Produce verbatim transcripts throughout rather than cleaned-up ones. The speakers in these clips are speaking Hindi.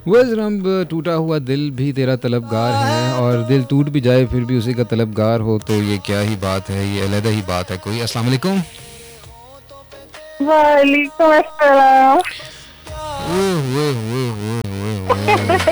वह रंब टूटा हुआ दिल भी तेरा तलबगार है, और दिल टूट भी जाए फिर भी उसी का तलबगार हो, तो ये क्या ही बात है, ये अलग ही बात है कोई। अस्सलाम वालेकुम। वालेकुम अस्सलाम। ओए ओए ओए ओए ओए ओए।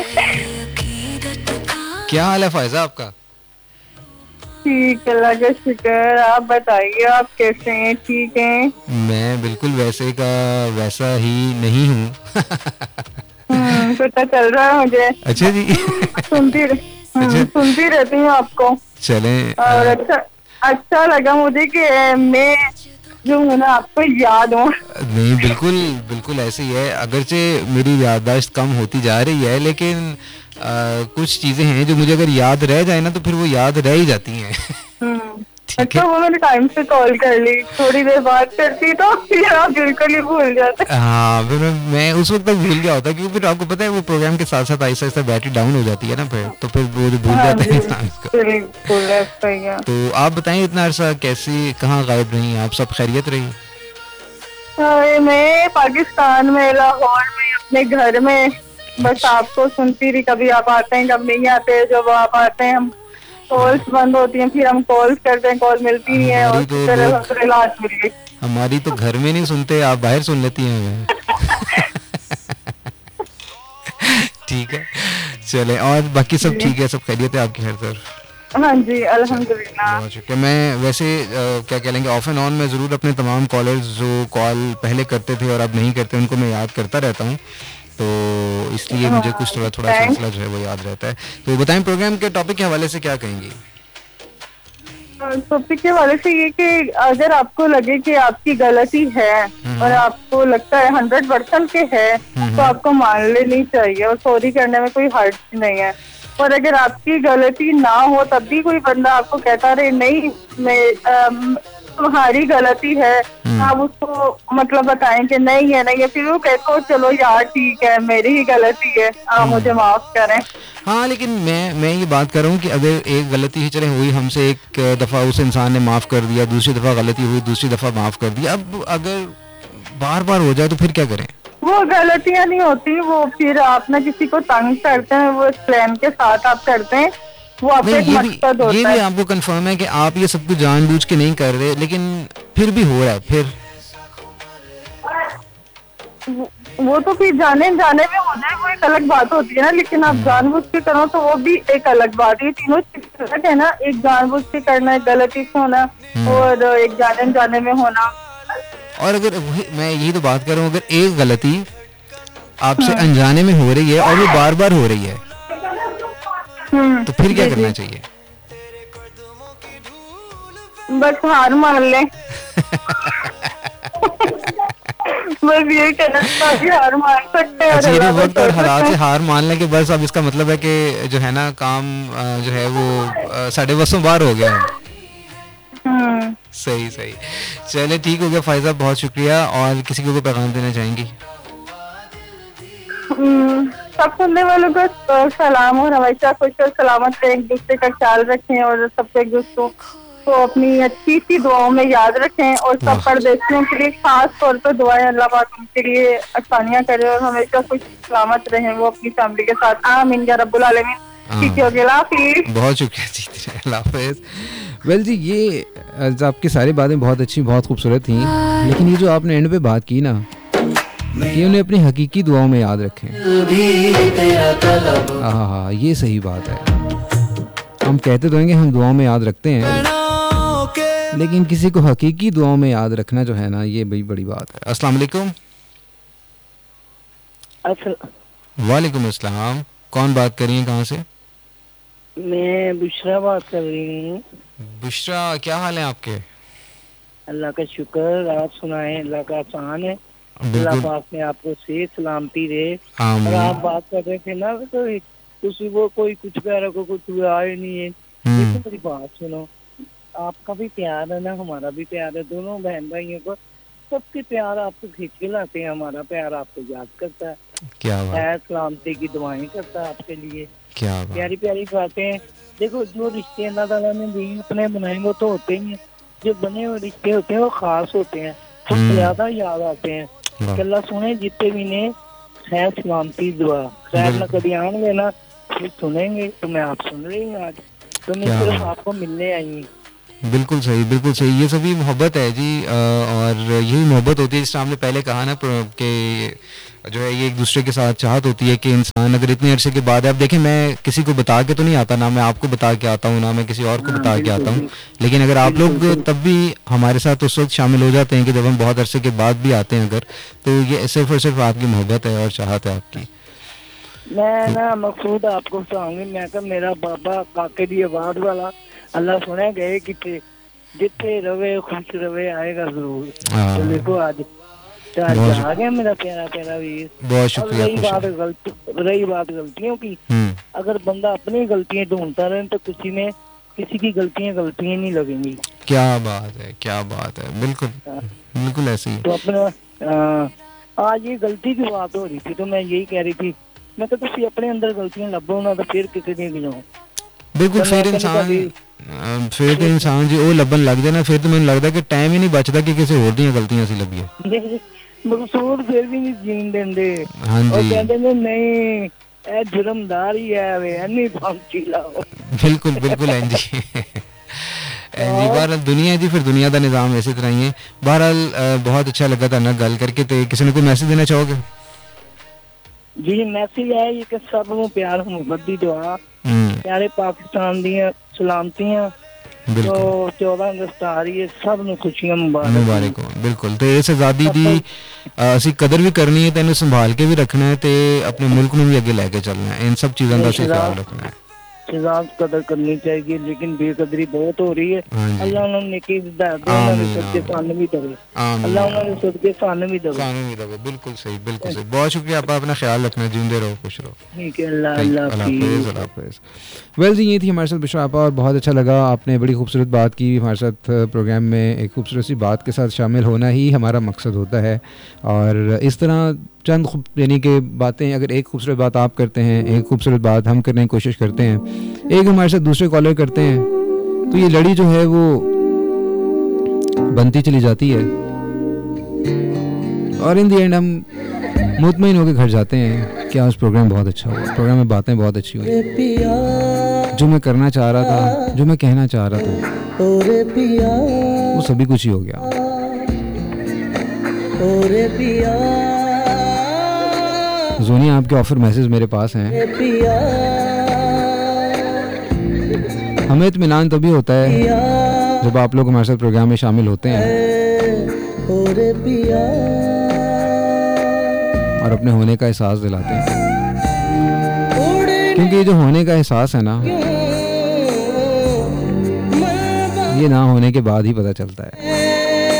क्या हाल है फायजा आपका? ठीक, अल्लाह का शुक्र। आप बताइए, आप कैसे हैं? ठीक हैं? मैं बिल्कुल वैसे का वैसा ही नहीं हूँ। हम्म पता चल रहा है मुझे। अच्छा जी। सुनती रह- हम्म अच्छा सुनती रहती हूँ आपको। चलें। और अ, अच्छा अच्छा लगा मुझे कि अ, मैं जो हूँ ना आपको याद हूँ। नहीं, बिल्कुल बिल्कुल ऐसे ही है, अगरचे मेरी याददाश्त कम होती जा रही है, लेकिन अ, कुछ चीज़ें हैं जो मुझे अगर याद रह जाए ना तो फिर वो याद रह ही जाती हैं। हम्म ठीक अच्छा, है। वो मैंने टाइम से कॉल कर ली, थोड़ी देर बात करती तो फिर आप बिल्कुल ही भूल जाते। हाँ, फिर मैं मैं उस वक्त तक भूल गया होता, क्योंकि फिर आपको पता है वो प्रोग्राम के साथ साथ आहिस्ता आहिस्ता बैटरी डाउन हो जाती है ना, फिर तो फिर वो जो भूल हाँ जाता जी, है इंसान को। बिल्कुल ऐसा ही है। तो आप बताएं, इतना अरसा कैसे कहाँ गायब रही आप? सब खैरियत रही? अरे, मैं पाकिस्तान में लाहौर में अपने घर में बस अच्छा। आपको सुनती रही। कभी आप आते हैं, कभी नहीं आते। जब आप आते हैं हम हाँ, कॉल्स बंद होती हैं, फिर हम कॉल्स करते हैं, कॉल मिलती नहीं है। और हमारी तो शुक्र लोग अल्हम्दुलिल्लाह आज मिल गई। हमारी तो घर में नहीं सुनते, आप बाहर सुन लेती हैं हमें। ठीक है। चले, और बाकी सब जी ठीक है, सब खैरियत है आपकी? खैर सर। हाँ जी, चले, अल्हम्दुलिल्लाह। बहुत शुक्रिया। मैं वैसे अ, क्या कह लेंगे, ऑफ एंड ऑन मैं ज़रूर अपने तमाम कॉलर्स जो कॉल पहले करते थे और अब नहीं करते, उनको मैं याद करता रहता हूँ, तो इसलिए मुझे हाँ, कुछ थोड़ा थोड़ा थैंक्स। सिलसिला जो है वो याद रहता है। तो बताएं, प्रोग्राम के टॉपिक के हवाले से क्या कहेंगी? टॉपिक के वाले से ये कि अगर आपको लगे कि आपकी गलती है और हम्म आपको लगता है हंड्रेड परसेंट के है, हम्म तो हम्म आपको मान लेनी चाहिए और सॉरी करने में कोई हर्ज नहीं है। और अगर आपकी गलती ना हो तब भी कोई बंदा आपको कहता रहे नहीं, मैं अम, तुम्हारी गलती है, हम्म। आप उसको मतलब बताएं कि नहीं है, नहीं है, फिर वो कहते हो चलो यार ठीक है, मेरी ही गलती है, आप हम्म। मुझे माफ करें। हाँ, लेकिन मैं मैं ये बात कर रहा हूँ कि अगर एक गलती ही चले हुई हमसे, एक दफ़ा उस इंसान ने माफ़ कर दिया, दूसरी दफ़ा गलती हुई, दूसरी दफ़ा माफ़ कर दिया, अब अगर बार बार हो जाए तो फिर क्या करें? वो गलतियां नहीं होती, वो फिर आप ना किसी को तंग करते हैं, वो एक प्लान के साथ आप करते हैं, वो आपका नहीं, एक ये भी मकसद ये होता भी है। आपको कंफर्म है कि आप ये सब कुछ जानबूझ के नहीं कर रहे, लेकिन फिर भी हो रहा है फिर? वो वो तो फिर जाने जाने में हो जाए वो एक अलग बात होती है ना, लेकिन आप हम्म जानबूझ के करो तो वो भी एक अलग बात है। ये तीनों चीज़ अलग है ना, एक जानबूझ के करना, एक गलती से होना, हम्म। और एक जाने जाने में होना। और अगर वही मैं यही तो बात कर रहा हूँ, अगर एक गलती आपसे हम्म अनजाने में हो रही है और वो बार बार हो रही है, हम्म तो फिर क्या जी जी, करना चाहिए? बस हार मान लें। बस ये कहना था कि हार मान सकते हैं और अच्छा, यानी अल्लाह पे वक्त और छोड़ सकते हालात से हैं। हार मान लें कि बस अब इसका मतलब है कि जो है ना काम अ, जो है वो अ, साढ़े बसों बार हो गया अब। हम्म सही सही। चले, ठीक हो गया फायजा, बहुत शुक्रिया। और किसी को कोई पैगाम देना चाहेंगी? हम्म, सब सुनने वालों को अ, सलाम, और हमेशा खुश और सलामत रहे, एक दूसरे का ख्याल रखें और सबको एक दूसरों को अपनी अच्छी सी दुआओं में याद रखें। और सब वाह। परदेशियों के लिए खास तौर पर दुआएं, अल्लाह पाक उनके लिए आसानियां करे और हमेशा खुश सलामत रहें वो अपनी फैमिली के साथ। आमीन या रब्बुल आलमीन। ठीक हाँ, हो गया, हाफिज। बहुत शुक्रिया जी। अल्लाह हाफिज। वेल जी, ये अ, आपकी सारी बातें बहुत अच्छी, बहुत खूबसूरत थी, लेकिन ये जो आपने एंड पे बात की ना कि उन्हें अपनी हकीकी दुआओं में याद रखें, हाँ हाँ, ये सही बात है। हम कहते तो हैं कि हम दुआओं में याद रखते हैं, लेकिन किसी को हकीकी दुआओं में याद रखना जो है ना, ये बड़ी बड़ी बात है। अस्सलाम वालेकुम। अच्छा, वालेकुम अस्सलाम। कौन बात कर रही हैं, कहाँ से? मैं बुशरा बात कर रही हूँ। बुशरा, क्या हाल है आपके? अल्लाह का शुक्र, आप सुनाएं। अल्लाह का एहसान है, अल्लाह बिल्कुल। पाक ने आपको सेहत सलामती दे। और आमीन। आप बात कर रहे थे ना तो किसी को कोई कुछ कह रहा, को कुछ हुआ ही नहीं है। हम्म देखो मेरी बात सुनो, आपका भी प्यार है ना, हमारा भी प्यार है, दोनों बहन भाइयों को सबके प्यार आपको खींच के लाते हैं। हमारा प्यार आपको याद करता है, क्या बात, खैर सलामती की दुआएं करता है आपके लिए। क्या बात। प्यारी प्यारी बातें। देखो, जो रिश्ते अल्लाह ताला ने भी अपने बनाए वो तो होते ही हैं, जो बने हुए रिश्ते होते हैं वो खास होते हैं, वो हम्म। ज्यादा याद आते हैं। वाह। कि अल्लाह सुने जितने भी ने खैर सलामती दुआ खैर न कभी आएंगे ना फिर सुनेंगे तो मैं आप सुन रही हूँ आज तो मैं क्या सिर्फ बात। आपको मिलने आई हूँ। बिल्कुल सही, बिल्कुल सही, ये सभी मोहब्बत है जी। अ, और यही मोहब्बत होती है, जिस आपने पहले कहा ना प्र- कि जो है ये एक दूसरे के साथ चाहत होती है कि इंसान अगर इतने अरसे के बाद, आप देखें मैं किसी को बता के तो नहीं आता, ना मैं आपको बता के आता हूँ, ना मैं किसी और को हाँ, बता के बिल्कुल, आता हूँ, बिल्कुल, लेकिन अगर आप लोग बिल्कुल, तब भी हमारे साथ उस वक्त शामिल हो जाते हैं कि जब हम बहुत अरसे के बाद भी आते हैं अगर, तो ये सिर्फ और सिर्फ आपकी मोहब्बत है और चाहत है आपकी। मैं ना मकसूद आपको सुनाऊंगी। मैं कहा मेरा बाबा काके दी आवाज वाला अल्लाह सुने गए किथे जिथे रवे खुश रवे आएगा जरूर। हाँ। तो देखो आज तो आज बहुत आ गया मेरा प्यारा प्यारा वीर। बहुत अब शुक्रिया, रही खुश बात है। गलती रही बात गलतियों की, हम्म, अगर बंदा अपनी गलतियां ढूंढता रहे तो किसी में किसी की गलतियां गलतियां नहीं लगेंगी। क्या बात है, क्या बात है, बिल्कुल बिल्कुल ऐसे ही। तो अपना अ, आज ये गलती की बात हो रही थी तो मैं यही कह रही थी, मैं तो तुम अपने अंदर गलतियां ਲੱਭੋ ना तो फिर किसी दी भी जाओ। बिल्कुल, तो फिर मैं इंसान कभी- अ, फिर तो इंसान जी ਉਹ ਲੱਭਣ ਲੱਗ ਜਾਏ ਨਾ, ਫਿਰ ਤਾਂ ਮੈਨੂੰ ਲੱਗਦਾ ਕਿ ਟਾਈਮ ਹੀ ਨਹੀਂ ਬਚਦਾ ਕਿ ਕਿਸੇ ਹੋਰ ਦੀਆਂ ਗਲਤੀਆਂ ਅਸੀਂ ਲੱਭੀਏ। ਨਹੀਂ ਮਕਸੂਦ ਫਿਰ ਵੀ ਨਹੀਂ ਜੀਣ ਦਿੰਦੇ। ਹਾਂਜੀ। ਉਹ ਕਹਿੰਦੇ ਨੇ ਨਹੀਂ ਇਹ ਜੁਰਮਦਾਰ ਹੀ ਹੈ ਵੇ ਐਨੀ ਫਾਂਸੀ ਲਾਓ। बिल्कुल बिल्कुल एन जी एन जी बहरहाल दुनिया है जी, फिर दुनिया का निज़ाम इसी तरह ही है। बहरहाल अ, बहुत अच्छा लगा था ना गल करके। तो किसी ने कोई मैसेज देना चाहोगे? जी मैसेज है ये कि सब ਨੂੰ ਪਿਆਰ ਮੁਹੱਬਤ ਦੀ ਦੁਆ। हम्म, प्यारे पाकिस्तान ਦੀਆਂ ਸਲਾਮਤੀਆਂ। बिल्कुल तो चौदह अगस्त आ रही है, सब ਨੂੰ ਖੁਸ਼ੀਆਂ ਮੁਬਾਰਕ। मुबारक हो। बिल्कुल, तो इस आज़ादी की ਅਸੀਂ कदर भी करनी है, तो इन्हें संभाल के भी रखना है, तो अपने मुल्क में भी अगे लेके चलना है। इन सब चीज़ों का ਅਸੀਂ ख्याल रखना है। सजा कदर करनी चाहिए लेकिन बेकदरी बहुत हो रही है। हाँ जी। अल्लाह उन्होंने नेकी हिदायत दे, उन्होंने आमीन, सदके आमीन। सान भी दे। आमीन, अल्लाह उन्होंने सदके सान भी दे। कानूनी दबे, बिल्कुल सही, बिल्कुल सही। बहुत शुक्रिया, आप अपना ख्याल रखना, जिंदे रहो, खुश रहो। ठीक है, अल्लाह Thank you. अल्लाह अल्लाह हाफिज़, हाफिज़। अल्लाह हाफिज़। वेल जी, ये थी हमारे साथ बिशरा आपा, और बहुत अच्छा लगा। आपने बड़ी खूबसूरत बात की। हमारे साथ प्रोग्राम में एक खूबसूरत सी बात के साथ शामिल होना ही हमारा मकसद होता है, और इस तरह चंद खूब यानी कि बातें, अगर एक खूबसूरत बात आप करते हैं, एक खूबसूरत बात हम करने की कोशिश करते हैं, एक हमारे साथ दूसरे कॉलर करते हैं, तो ये लड़ी जो है वो बनती चली जाती है, और इन दी एंड हम मुतमईन होकर घर जाते हैं कि आज प्रोग्राम बहुत अच्छा हुआ, प्रोग्राम में बातें बहुत अच्छी हुई, जो मैं करना चाह रहा था, जो मैं कहना चाह रहा था, वो सभी कुछ ही हो गया। जोनी, आपके ऑफर मैसेज मेरे पास हैं। हमें इत्मीनान तभी होता है जब आप लोग हमारे साथ प्रोग्राम में शामिल होते हैं और अपने होने का एहसास दिलाते हैं, क्योंकि ये जो होने का एहसास है ना, ये ना होने के बाद ही पता चलता है।